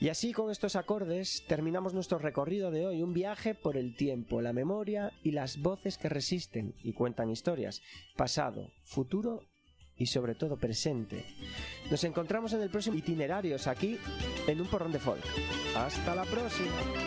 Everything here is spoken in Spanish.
Y así, con estos acordes, terminamos nuestro recorrido de hoy, un viaje por el tiempo, la memoria y las voces que resisten y cuentan historias, pasado, futuro y sobre todo presente. Nos encontramos en el próximo Itinerarios, aquí en Un Porrón de Folk. ¡Hasta la próxima!